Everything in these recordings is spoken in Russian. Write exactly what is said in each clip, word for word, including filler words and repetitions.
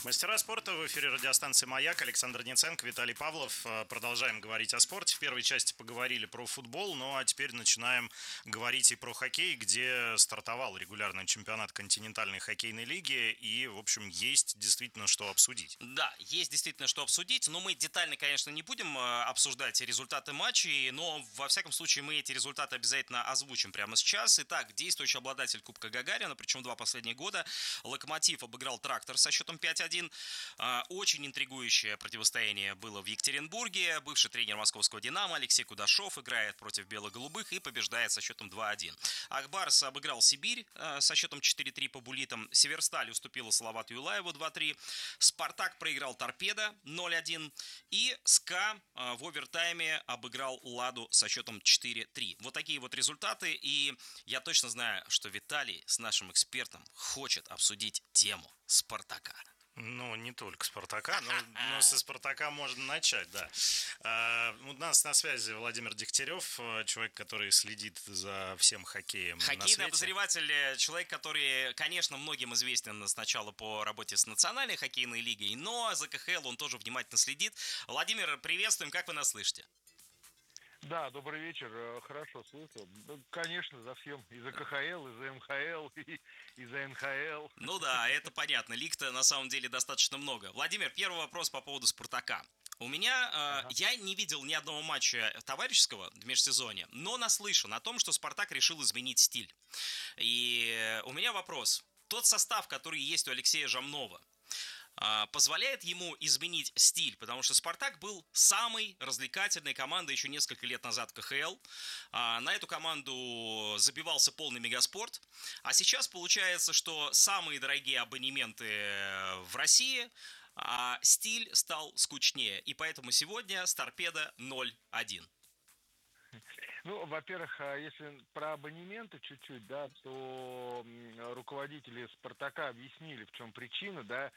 Мастера спорта, в эфире радиостанции «Маяк». Александр Ниценко, Виталий Павлов. Продолжаем говорить о спорте. В первой части поговорили про футбол, ну а теперь начинаем говорить и про хоккей, где стартовал регулярный чемпионат континентальной хоккейной лиги. И, в общем, есть действительно что обсудить. Да, есть действительно что обсудить, но мы детально, конечно, не будем обсуждать результаты матчей, но, во всяком случае, мы эти результаты обязательно озвучим прямо сейчас. Итак, действующий обладатель Кубка Гагарина, причем два последних года, «Локомотив» обыграл «Трактор» со счетом пять один. Очень интригующее противостояние было в Екатеринбурге. Бывший тренер московского «Динамо» Алексей Кудашов играет против бело-голубых и побеждает со счетом два один. Акбарс обыграл «Сибирь» со счетом четыре три по буллитам. «Северсталь» уступила Салавату Юлаеву два три. «Спартак» проиграл «Торпедо» ноль один. И «СКА» в овертайме обыграл «Ладу» со счетом четыре три. Вот такие вот результаты. И я точно знаю, что Виталий с нашим экспертом хочет обсудить тему «Спартака». Ну, не только «Спартака», но, но со «Спартака» можно начать, да. А, у нас на связи Владимир Дегтярев, человек, который следит за всем хоккеем. Хоккейный обозреватель, человек, который, конечно, многим известен сначала по работе с Национальной хоккейной лигой, но за ка ха эл он тоже внимательно следит. Владимир, приветствуем, как вы нас слышите? Да, добрый вечер, хорошо слышу. Конечно, за всем, и за ка ха эл, и за эм ха эл, и, и за эн ха эл. Ну да, это понятно, лиг-то на самом деле достаточно много. Владимир, первый вопрос по поводу «Спартака». У меня, э, ага. я не видел ни одного матча товарищеского в межсезонье, но наслышан о том, что «Спартак» решил изменить стиль. И у меня вопрос. Тот состав, который есть у Алексея Жамнова, позволяет ему изменить стиль, потому что «Спартак» был самой развлекательной командой еще несколько лет назад в ка ха эл. На эту команду забивался полный мегаспорт. А сейчас получается, что самые дорогие абонементы в России, а стиль стал скучнее. И поэтому сегодня с «Торпедо» ноль один. Ну, во-первых, если про абонементы чуть-чуть, да, то руководители «Спартака» объяснили, в чем причина, да.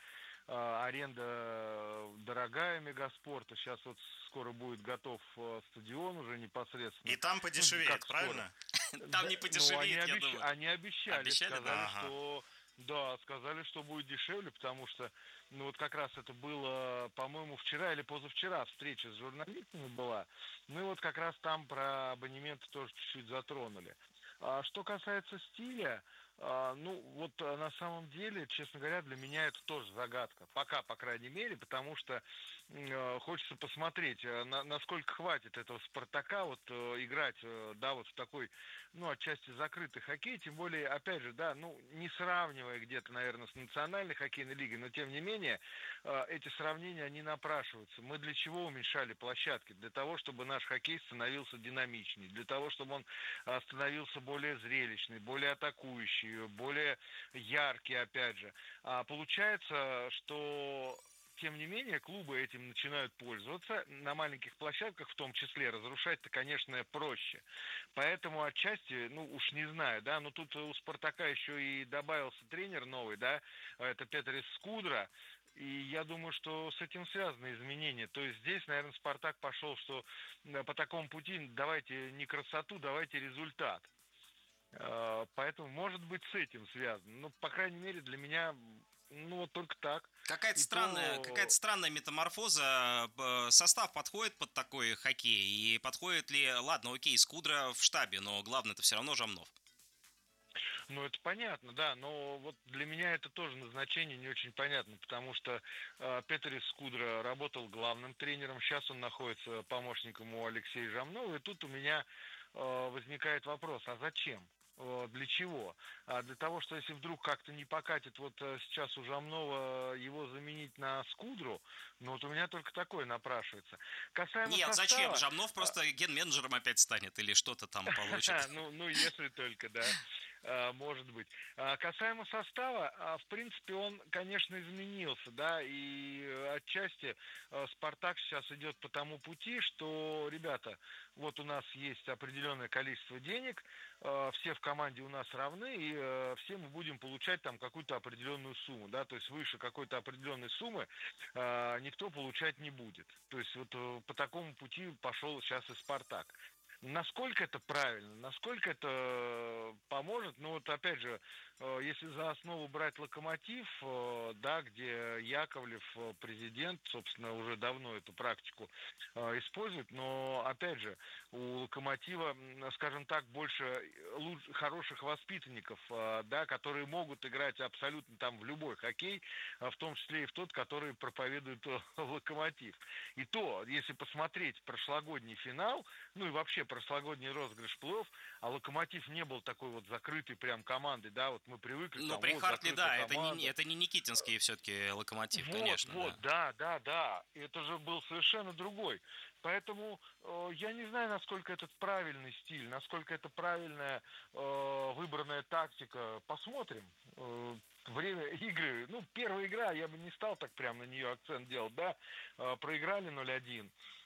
Аренда дорогая мегаспорта. Сейчас вот скоро будет готов стадион уже непосредственно. И там подешевеет, ну, правильно? Там не подешевеет, я думаю. Они обещали, сказали, что... Да, сказали, что будет дешевле, потому что, ну вот как раз это было, по-моему, вчера или позавчера встреча с журналистами была. Ну и вот как раз там про абонементы тоже чуть-чуть затронули. А что касается стиля, а, ну вот на самом деле, честно говоря, для меня это тоже загадка. Пока, по крайней мере, потому что э, хочется посмотреть, на, насколько хватит этого «Спартака» вот э, играть, э, да, вот в такой, ну, отчасти закрытый хоккей. Тем более, опять же, да, ну, не сравнивая где-то, наверное, с Национальной хоккейной лигой, но тем не менее, э, эти сравнения, они напрашиваются. Мы для чего уменьшали площадки? Для того, чтобы наш хоккей становился динамичнее, для того, чтобы он э, становился более зрелищный, более атакующий, более яркий, опять же. А получается, что тем не менее клубы этим начинают пользоваться. На маленьких площадках в том числе разрушать-то, конечно, проще. Поэтому отчасти, ну уж не знаю, да, но тут у «Спартака» еще и добавился тренер новый, да, это Петерис Скудра. И я думаю, что с этим связаны изменения. То есть здесь, наверное, «Спартак» пошел, что по такому пути давайте не красоту, давайте результат. Поэтому, может быть, с этим связано. Ну, по крайней мере, для меня, ну, вот только так. Какая-то странная, то... какая-то странная метаморфоза. Состав подходит под такой хоккей? И подходит ли, ладно, окей, Скудра в штабе, но главное, это все равно Жамнов. Ну, это понятно, да, но вот для меня это тоже назначение не очень понятно, потому что э, Петерис Скудра работал главным тренером, сейчас он находится помощником у Алексея Жамнова, и тут у меня э, возникает вопрос, а зачем? Для чего? А для того, что если вдруг как-то не покатит вот сейчас у Жамнова его заменить на Скудру, ну вот у меня только такое напрашивается. Касаемо Нет, состава, зачем? Жамнов просто ген-менеджером опять станет или что-то там получит. Ну, ну, если только, да. Может быть. Касаемо состава, в принципе, он, конечно, изменился, да, и отчасти «Спартак» сейчас идет по тому пути, что, ребята, вот у нас есть определенное количество денег, все в команде у нас равны, и все мы будем получать там какую-то определенную сумму, да, то есть выше какой-то определенной суммы никто получать не будет. То есть вот по такому пути пошел сейчас и «Спартак». Насколько это правильно, насколько это поможет, ну вот опять же, если за основу брать «Локомотив», да, где Яковлев, президент, собственно, уже давно эту практику использует, но, опять же, у «Локомотива», скажем так, больше луч, хороших воспитанников, да, которые могут играть абсолютно там в любой хоккей, в том числе и в тот, который проповедует «Локомотив». И то, если посмотреть прошлогодний финал, ну и вообще прошлогодний розыгрыш плей-офф, а «Локомотив» не был такой вот закрытой прям командой, да, вот мы привыкли. Ну, там, при вот, Хартли, да, это команда. не, это не никитинский все-таки «Локомотив», вот, конечно. Вот, да, да, да, да. Это же был совершенно другой. Поэтому э, я не знаю, насколько этот правильный стиль, насколько это правильная э, выбранная тактика. Посмотрим. Э, время игры. Ну, первая игра, я бы не стал так прям на нее акцент делать, да. Э, проиграли ноль один.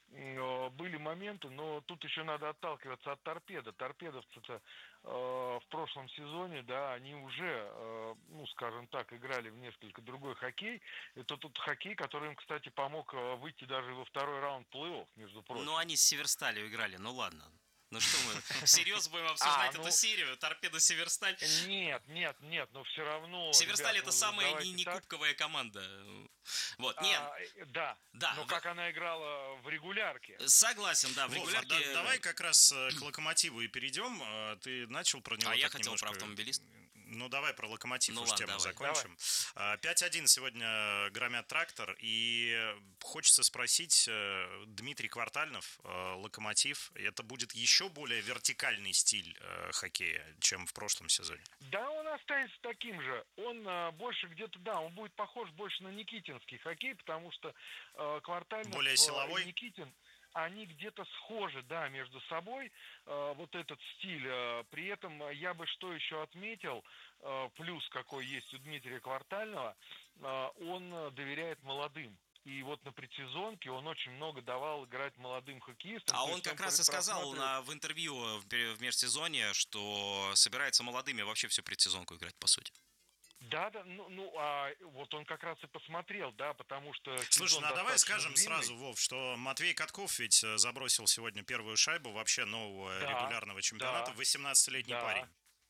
Были моменты, но тут еще надо отталкиваться от торпеда. Торпедовцы-то э, в прошлом сезоне, да, они уже, э, ну, скажем так, играли в несколько другой хоккей. Это тот хоккей, который им, кстати, помог выйти даже во второй раунд плей-офф, между прочим. Ну, они с Северсталью играли, ну ладно. Ну что мы, всерьез будем обсуждать а, ну, эту серию? Торпедо Северсталь? Нет, нет, нет, но все равно... Северсталь ребят, это ну, самая не, не кубковая команда. Вот, нет. А, да, да, но в... как она играла в регулярке. Согласен, да, в Вов, регулярке... А, да, давай как раз к «Локомотиву» и перейдем. Ты начал про него. А я хотел немножко... про «Автомобилист». Ну, давай про «Локомотив» ну, уж ладно, тему давай. закончим. Давай. пять один сегодня громят «Трактор». И хочется спросить, Дмитрий Квартальнов, «Локомотив», это будет еще более вертикальный стиль хоккея, чем в прошлом сезоне? Да, он останется таким же. Он больше где-то, да, он будет похож больше на никитинский хоккей, потому что Квартальнов... Более силовой? Никитин... Они где-то схожи, да, между собой, э, вот этот стиль. Э, при этом я бы что еще отметил, э, плюс какой есть у Дмитрия Квартального, э, он доверяет молодым. И вот на предсезонке он очень много давал играть молодым хоккеистам. А он как он раз и сказал на, в интервью в межсезонье, что собирается молодыми вообще всю предсезонку играть, по сути. Да, да, ну, ну а вот он как раз и посмотрел, да, потому что... Слушай, ну а давай скажем длинный. сразу, Вов, что Матвей Катков ведь забросил сегодня первую шайбу вообще нового да, регулярного чемпионата, да, восемнадцатилетний да. парень.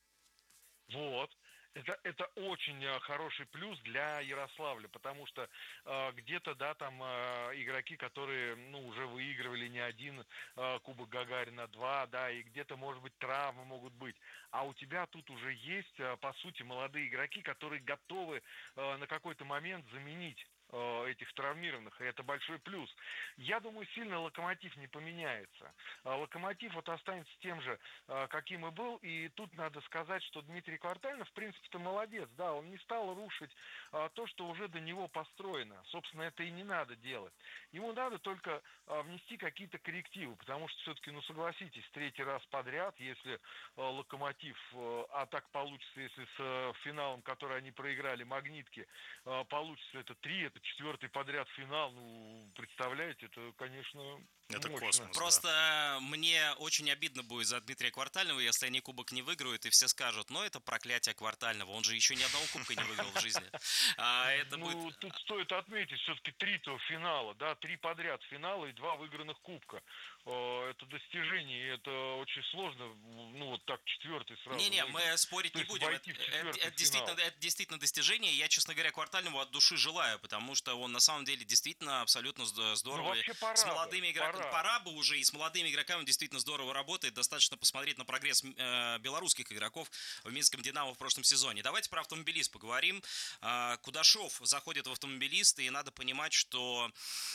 Вот. Это, это очень хороший плюс для Ярославля, потому что э, где-то, да, там э, игроки, которые, ну, уже выигрывали не один э, Кубок Гагарина, два, да, и где-то, может быть, травмы могут быть. А у тебя тут уже есть, э, по сути, молодые игроки, которые готовы э, на какой-то момент заменить этих травмированных, и это большой плюс. Я думаю, сильно «Локомотив» не поменяется. «Локомотив» вот останется тем же, каким и был, и тут надо сказать, что Дмитрий Квартальнов, в принципе-то, молодец, да, он не стал рушить то, что уже до него построено. Собственно, это и не надо делать. Ему надо только внести какие-то коррективы, потому что все-таки, ну, согласитесь, третий раз подряд, если «Локомотив», а так получится, если с финалом, который они проиграли, «Магнитки», получится это три, это четвертый подряд финал, ну, представляете, это, конечно, это мощно. космос. Просто да. Мне очень обидно будет за Дмитрия Квартального, если они кубок не выиграют, и все скажут, ну, это проклятие Квартального, он же еще ни одного кубка не выиграл в жизни. А это ну, будет... тут стоит отметить, все-таки три финала, да, три подряд финала и два выигранных кубка. Это достижение, это очень сложно, ну, вот так четвертый сразу. Не-не, мы спорить не будем, это, это, это, действительно, это действительно достижение, я, честно говоря, Квартальному от души желаю, потому что он на самом деле действительно абсолютно здорово. Ну, пора с молодыми бы, игроками, пора. пора бы уже, и с молодыми игроками он действительно здорово работает, достаточно посмотреть на прогресс э, белорусских игроков в Минском «Динамо» в прошлом сезоне. Давайте про «Автомобилист» поговорим. Э, Кудашов заходит в «Автомобилист», и надо понимать, что...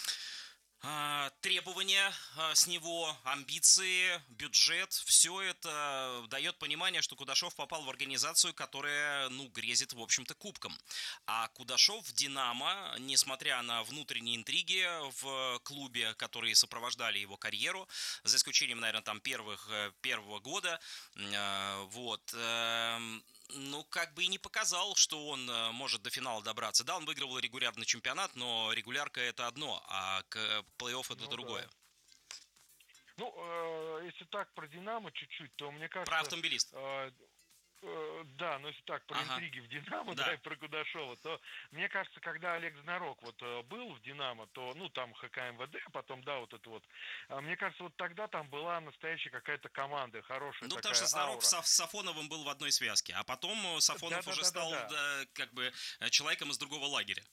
требования с него, амбиции, бюджет, все это дает понимание, что Кудашов попал в организацию, которая, ну, грезит, в общем-то, кубком. А Кудашов в «Динамо», несмотря на внутренние интриги в клубе, которые сопровождали его карьеру, за исключением, наверное, там первых, первого года, вот, ну, как бы и не показал, что он э, может до финала добраться. Да, он выигрывал регулярный чемпионат, но регулярка это одно, а к плей-офф это ну, другое. Да. Ну, э, если так про «Динамо» чуть-чуть, то мне кажется... Про «Автомобилист». Э, Да, но если так, про ага. интриги в «Динамо», да. да, и про Кудашова, то мне кажется, когда Олег Знарок вот был в «Динамо», то, ну, там ХК МВД, потом, да, вот это вот, мне кажется, вот тогда там была настоящая какая-то команда, хорошая ну, такая потому что Знарок аура. с Сафоновым был в одной связке, а потом Сафонов да, уже да, стал, да, да. как бы, человеком из другого лагеря.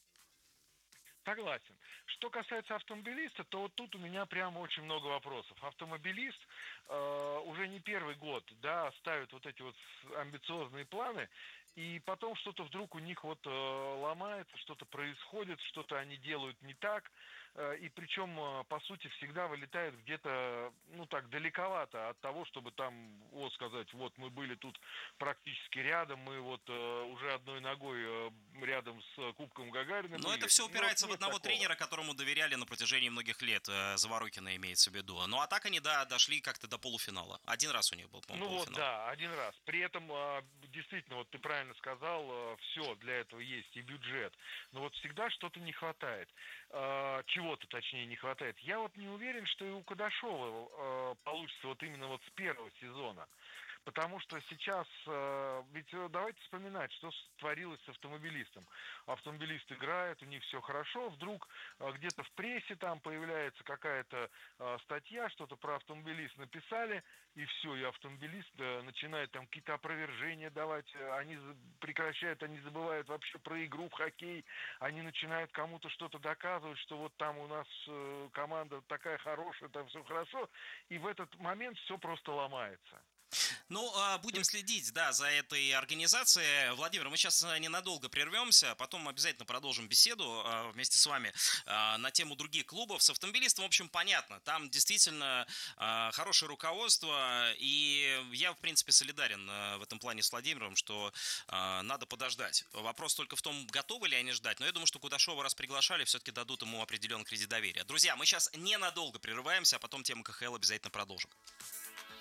Согласен. Что касается автомобилиста, то вот тут у меня прямо очень много вопросов. Автомобилист э, уже не первый год, да, ставит вот эти вот амбициозные планы, и потом что-то вдруг у них вот э, ломается, что-то происходит, что-то они делают не так, э, и причем, э, по сути, всегда вылетает где-то, ну так, далековато от того, чтобы там, вот сказать, вот мы были тут практически рядом, мы вот э, уже одной ногой э, рядом с Кубком Гагарина. Но были. это все упирается вот в одного такого. тренера, которому доверяли на протяжении многих лет, э, Заворокина имеется в виду. Ну а так они, да, дошли как-то до полуфинала. Один раз у них был, по-моему, Ну полуфинал. вот, да, один раз. При этом, действительно, вот ты правильно сказал, все для этого есть, и бюджет. Но вот всегда что-то не хватает. Чего-то, точнее, не хватает. Я вот не уверен, что и у Кудашова получится вот именно вот с первого сезона. Потому что сейчас, ведь давайте вспоминать, что творилось с автомобилистом. Автомобилист играет, у них все хорошо, вдруг где-то в прессе там появляется какая-то статья, что-то про автомобилиста написали, и все, и автомобилист начинает там какие-то опровержения давать, они прекращают, они забывают вообще про игру в хоккей, они начинают кому-то что-то доказывать, что вот там у нас команда такая хорошая, там все хорошо, и в этот момент все просто ломается. Ну, будем следить, да, за этой организацией. Владимир, мы сейчас ненадолго прервемся, потом обязательно продолжим беседу вместе с вами на тему других клубов. С автомобилистом, в общем, понятно. Там действительно хорошее руководство, и я, в принципе, солидарен в этом плане с Владимиром, что надо подождать. Вопрос только в том, готовы ли они ждать, но я думаю, что Кудашова, раз приглашали, все-таки дадут ему определенный кредит доверия. Друзья, мы сейчас ненадолго прерываемся, а потом тему КХЛ обязательно продолжим.